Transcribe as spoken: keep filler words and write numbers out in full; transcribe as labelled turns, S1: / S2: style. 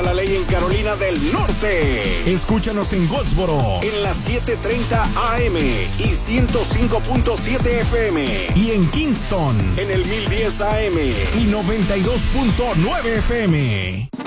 S1: la ley en Carolina del Norte.
S2: Escúchanos en Goldsboro
S1: en las setecientos treinta A M y ciento cinco punto siete F M.
S2: Y en Kingston
S1: en el mil diez A M
S2: y noventa y dos punto nueve F M.